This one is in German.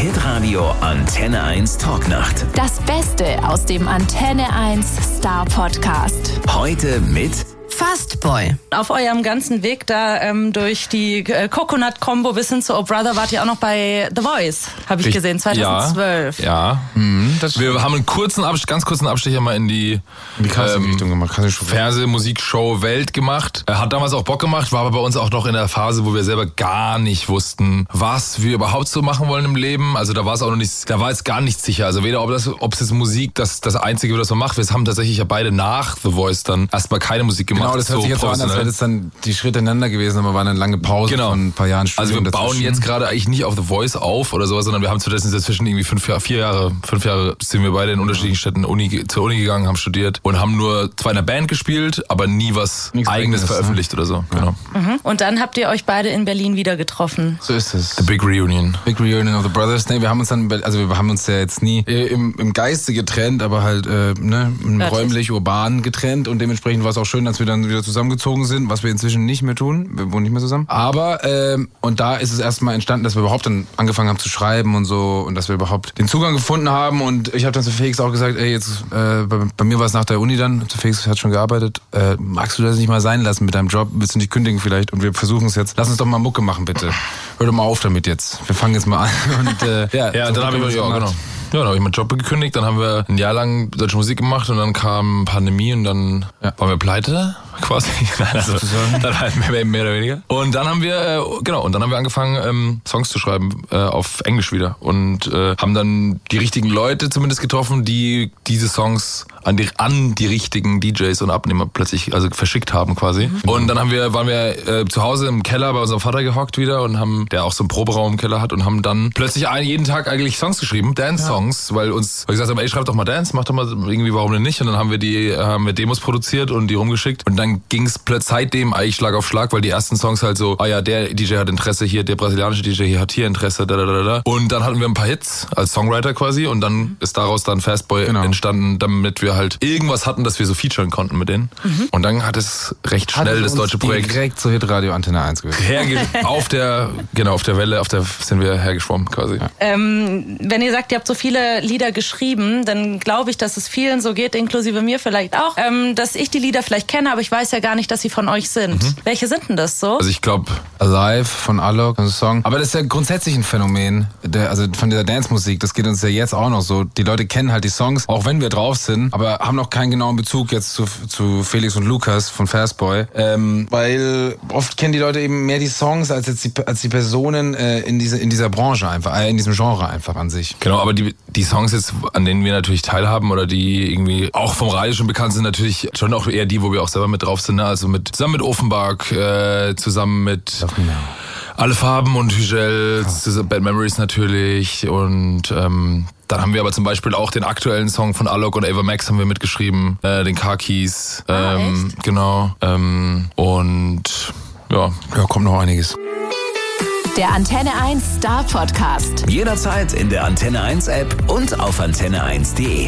Hitradio Antenne 1 Talknacht. Das Beste aus dem Antenne 1 Star Podcast. Heute mit Fastboy. Auf eurem ganzen Weg da durch die Coconut-Combo bis hin zu Oh Brother wart ihr auch noch bei The Voice, habe ich gesehen, 2012. Ja. Wir haben einen ganz kurzen Abstecher mal in die Richtung gemacht. Fernseh-Musikshow Welt gemacht. Hat damals auch Bock gemacht, war aber bei uns auch noch in der Phase, wo wir selber gar nicht wussten, was wir überhaupt so machen wollen im Leben. Also da war es auch noch nicht, da war jetzt gar nichts sicher. Also weder ob es jetzt Musik, das Einzige, was man macht. Wir haben tatsächlich ja beide nach The Voice dann erstmal keine Musik gemacht. Genau, das hört sich jetzt so an, als wäre das dann die Schritte ineinander gewesen, aber war eine lange Pause von ein paar Jahren Studium. Also wir bauen jetzt gerade eigentlich nicht auf The Voice auf oder sowas, sondern wir haben stattdessen dazwischen irgendwie 5 Jahre sind wir beide in unterschiedlichen Städten zur Uni gegangen, haben studiert und haben nur zwar in der Band gespielt, aber nie was Eigenes veröffentlicht oder so. Genau. Mhm. Und dann habt ihr euch beide in Berlin wieder getroffen. So ist es. The Big Reunion. Big Reunion of the Brothers. Nee, wir haben uns ja jetzt nie im Geiste getrennt, aber halt räumlich, urban getrennt und dementsprechend war es auch schön, dass wir dann wieder zusammengezogen sind, was wir inzwischen nicht mehr tun. Wir wohnen nicht mehr zusammen. Aber, und da ist es erstmal entstanden, dass wir überhaupt dann angefangen haben zu schreiben und so und dass wir überhaupt den Zugang gefunden haben und ich habe dann zu Felix auch gesagt, jetzt, bei mir war es nach der Uni dann, zu Felix hat schon gearbeitet, magst du das nicht mal sein lassen mit deinem Job? Willst du nicht kündigen vielleicht? Und wir versuchen es jetzt. Lass uns doch mal Mucke machen, bitte. Hör doch mal auf damit jetzt. Wir fangen jetzt mal an. Und, dann haben wir dann habe ich meinen Job gekündigt, dann haben wir ein Jahr lang deutsche Musik gemacht und dann kam Pandemie und dann waren wir pleite, quasi. Dann halt mehr oder weniger. Und dann haben wir, angefangen, Songs zu schreiben, auf Englisch wieder. Und haben dann die richtigen Leute zumindest getroffen, die diese Songs an die richtigen DJs und Abnehmer plötzlich verschickt haben quasi. Und dann waren wir zu Hause im Keller bei unserem Vater gehockt wieder und der auch so einen Proberaum im Keller hat und haben dann plötzlich jeden Tag eigentlich Songs geschrieben, Dance-Songs, weil wir gesagt haben, schreib doch mal Dance, mach doch mal irgendwie, warum denn nicht? Und dann haben wir Demos produziert und die rumgeschickt und dann ging es seitdem eigentlich Schlag auf Schlag, weil die ersten Songs halt so, der DJ hat Interesse hier, der brasilianische DJ hier hat hier Interesse, Und dann hatten wir ein paar Hits als Songwriter quasi und dann ist daraus dann Fastboy entstanden, damit wir halt irgendwas hatten, dass wir so featuren konnten mit denen. Und dann hat es recht schnell das deutsche Projekt direkt zur Hitradio Antenne 1 gewesen. Auf der Welle, sind wir hergeschwommen quasi. Ja. Wenn ihr sagt, ihr habt so viele Lieder geschrieben, dann glaube ich, dass es vielen so geht, inklusive mir vielleicht auch, dass ich die Lieder vielleicht kenne, aber ich weiß ja gar nicht, dass sie von euch sind. Welche sind denn das so? Also ich glaube Alive von Alok, ein Song. Aber das ist ja grundsätzlich ein Phänomen, von dieser Dance-Musik. Das geht uns ja jetzt auch noch so. Die Leute kennen halt die Songs, auch wenn wir drauf sind, aber haben noch keinen genauen Bezug jetzt zu Felix und Lukas von Fastboy. Weil oft kennen die Leute eben mehr die Songs als die Personen in dieser Branche einfach, in diesem Genre einfach an sich. Genau, aber die Songs jetzt, an denen wir natürlich teilhaben oder die irgendwie auch vom Radio schon bekannt sind, natürlich schon auch eher die, wo wir auch selber mit drauf sind. Ne? Also zusammen mit Offenbach, zusammen mit Alle Farben und Hügel, Bad Memories natürlich und dann haben wir aber zum Beispiel auch den aktuellen Song von Alok und Ava Max haben wir mitgeschrieben, den Car Keys. Genau. Und ja, kommt noch einiges. Der Antenne 1 Star Podcast. Jederzeit in der Antenne 1 App und auf antenne1.de.